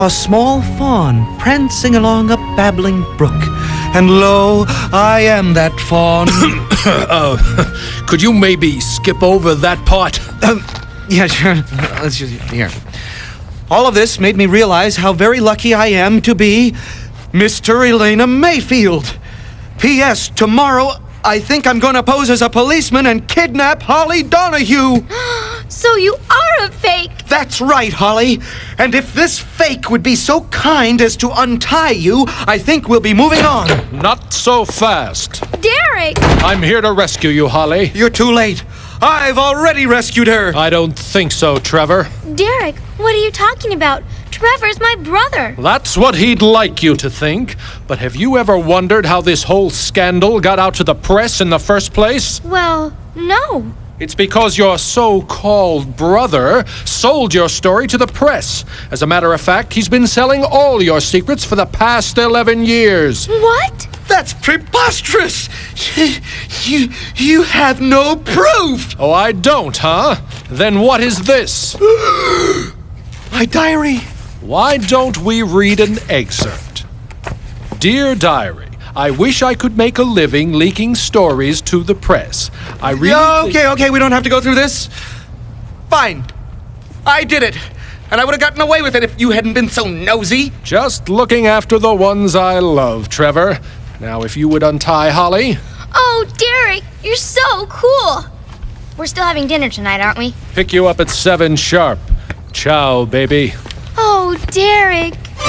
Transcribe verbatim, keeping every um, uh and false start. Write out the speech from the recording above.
A small fawn prancing along a babbling brook, and lo, I am that fawn. uh, could you maybe skip over that part? Um, yeah, sure. Let's just, here. All of this made me realize how very lucky I am to be Mister Elena Mayfield. P S. Tomorrow, I think I'm going to pose as a policeman and kidnap Holly Donahue. So you are a fake! That's right, Holly. And if this fake would be so kind as to untie you, I think we'll be moving on. Not so fast. Derek! I'm here to rescue you, Holly. You're too late. I've already rescued her. I don't think so, Trevor. Derek, what are you talking about? Trevor's my brother. That's what he'd like you to think. But have you ever wondered how this whole scandal got out to the press in the first place? Well, no. It's because your so-called brother sold your story to the press. As a matter of fact, he's been selling all your secrets for the past eleven years. What? That's preposterous! You, you have no proof! Oh, I don't, huh? Then what is this? My diary. Why don't we read an excerpt? Dear Diary, I wish I could make a living leaking stories to the press. I really Yeah, think- okay, okay, we don't have to go through this. Fine. I did it. And I would have gotten away with it if you hadn't been so nosy. Just looking after the ones I love, Trevor. Now, if you would untie Holly. Oh, Derek, you're so cool. We're still having dinner tonight, aren't we? Pick you up at seven sharp. Ciao, baby. Oh, Derek,